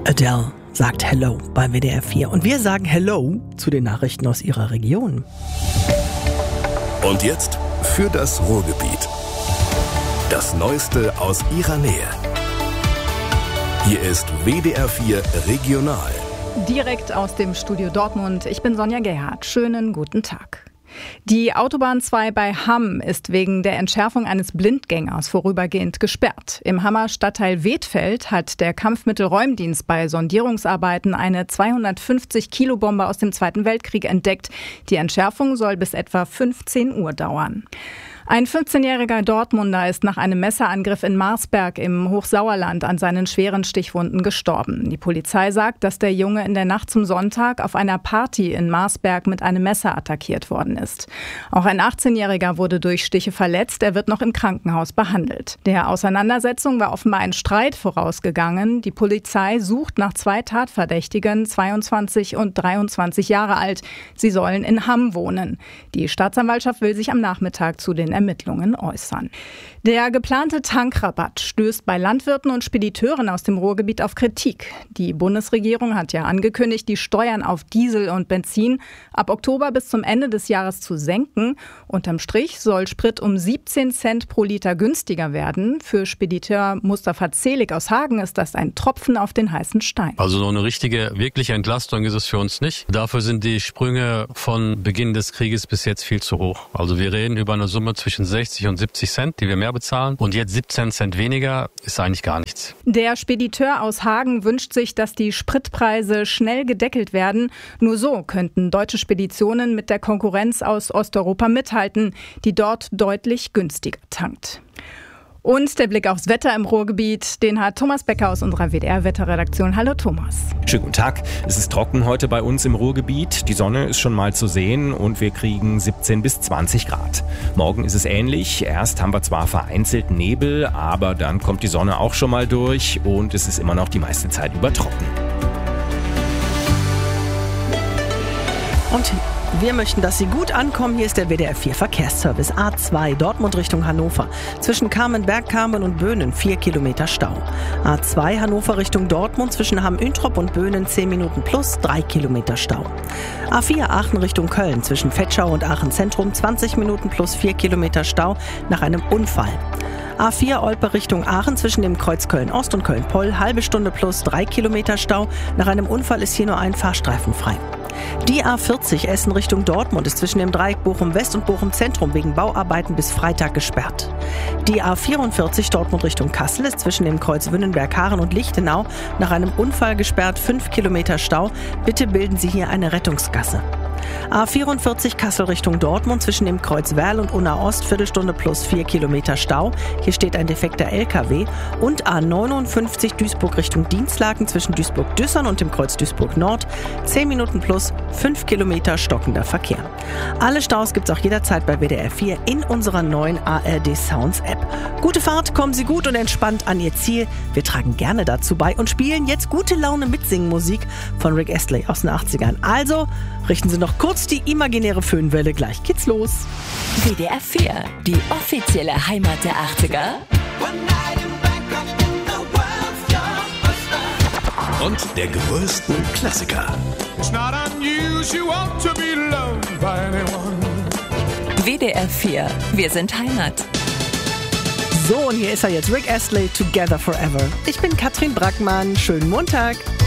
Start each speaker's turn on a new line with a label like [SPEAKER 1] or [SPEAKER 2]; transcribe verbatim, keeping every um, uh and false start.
[SPEAKER 1] Adele sagt Hello bei W D R vier. Und wir sagen Hello zu den Nachrichten aus ihrer Region.
[SPEAKER 2] Und jetzt für das Ruhrgebiet. Das Neueste aus ihrer Nähe. Hier ist W D R vier Regional.
[SPEAKER 3] Direkt aus dem Studio Dortmund. Ich bin Sonja Gerhardt. Schönen guten Tag. Die Autobahn zwei bei Hamm ist wegen der Entschärfung eines Blindgängers vorübergehend gesperrt. Im Hammer Stadtteil Wedfeld hat der Kampfmittelräumdienst bei Sondierungsarbeiten eine zweihundertfünfzig Kilo Bombe aus dem Zweiten Weltkrieg entdeckt. Die Entschärfung soll bis etwa fünfzehn Uhr dauern. Ein fünfzehnjähriger Dortmunder ist nach einem Messerangriff in Marsberg im Hochsauerland an seinen schweren Stichwunden gestorben. Die Polizei sagt, dass der Junge in der Nacht zum Sonntag auf einer Party in Marsberg mit einem Messer attackiert worden ist. Auch ein achtzehnjähriger wurde durch Stiche verletzt. Er wird noch im Krankenhaus behandelt. Der Auseinandersetzung war offenbar ein Streit vorausgegangen. Die Polizei sucht nach zwei Tatverdächtigen, zweiundzwanzig und dreiundzwanzig Jahre alt. Sie sollen in Hamm wohnen. Die Staatsanwaltschaft will sich am Nachmittag zu den Ermittlungen äußern. Der geplante Tankrabatt stößt bei Landwirten und Spediteuren aus dem Ruhrgebiet auf Kritik. Die Bundesregierung hat ja angekündigt, die Steuern auf Diesel und Benzin ab Oktober bis zum Ende des Jahres zu senken. Unterm Strich soll Sprit um siebzehn Cent pro Liter günstiger werden. Für Spediteur Mustafa Zelig aus Hagen ist das ein Tropfen auf den heißen Stein.
[SPEAKER 4] Also so eine richtige, wirkliche Entlastung ist es für uns nicht. Dafür sind die Sprünge von Beginn des Krieges bis jetzt viel zu hoch. Also wir reden über eine Summe zwischen sechzig und siebzig Cent, die wir mehr bezahlen. Und jetzt siebzehn Cent weniger ist eigentlich gar nichts.
[SPEAKER 3] Der Spediteur aus Hagen wünscht sich, dass die Spritpreise schnell gedeckelt werden. Nur so könnten deutsche Speditionen mit der Konkurrenz aus Osteuropa mithalten, die dort deutlich günstiger tankt. Und der Blick aufs Wetter im Ruhrgebiet, den hat Thomas Becker aus unserer W D R-Wetterredaktion. Hallo Thomas.
[SPEAKER 5] Schönen guten Tag. Es ist trocken heute bei uns im Ruhrgebiet. Die Sonne ist schon mal zu sehen und wir kriegen siebzehn bis zwanzig Grad. Morgen ist es ähnlich. Erst haben wir zwar vereinzelt Nebel, aber dann kommt die Sonne auch schon mal durch und es ist immer noch die meiste Zeit über trocken.
[SPEAKER 1] Und wir möchten, dass Sie gut ankommen. Hier ist der W D R vier Verkehrsservice. A zwei Dortmund Richtung Hannover. Zwischen Kamenberg, Kamen und Böhnen vier Kilometer Stau. A zwei Hannover Richtung Dortmund zwischen Hamm-Üntrop und Böhnen zehn Minuten plus drei Kilometer Stau. A vier Aachen Richtung Köln zwischen Vetschau und Aachen Zentrum zwanzig Minuten plus vier Kilometer Stau nach einem Unfall. A vier Olpe Richtung Aachen zwischen dem Kreuz Köln-Ost und Köln-Poll halbe Stunde plus drei Kilometer Stau. Nach einem Unfall ist hier nur ein Fahrstreifen frei. Die A vierzig Essen Richtung Dortmund ist zwischen dem Dreieck Bochum West und Bochum Zentrum wegen Bauarbeiten bis Freitag gesperrt. Die A vierundvierzig Dortmund Richtung Kassel ist zwischen dem Kreuz Wünnenberg-Haaren und Lichtenau nach einem Unfall gesperrt, fünf Kilometer Stau. Bitte bilden Sie hier eine Rettungsgasse. A vierundvierzig Kassel Richtung Dortmund zwischen dem Kreuz Werl und Unna Ost Viertelstunde plus vier Kilometer Stau. Hier steht ein defekter L K W. Und A neunundfünfzig Duisburg Richtung Dienstlaken zwischen Duisburg-Düssern und dem Kreuz Duisburg Nord zehn Minuten plus fünf Kilometer stockender Verkehr. Alle Staus gibt's auch jederzeit bei W D R vier in unserer neuen A R D Sounds App. Gute Fahrt, kommen Sie gut und entspannt an Ihr Ziel. Wir tragen gerne dazu bei und spielen jetzt gute Laune Mitsingen-Musik von Rick Astley aus den achtzigern. Also richten Sie noch kurz die imaginäre Föhnwelle, gleich geht's los.
[SPEAKER 6] W D R vier, die offizielle Heimat der achtziger.
[SPEAKER 2] Und der größten Klassiker.
[SPEAKER 6] W D R vier, wir sind Heimat.
[SPEAKER 1] So, und hier ist er jetzt, Rick Astley, Together Forever. Ich bin Katrin Brackmann, schönen Montag.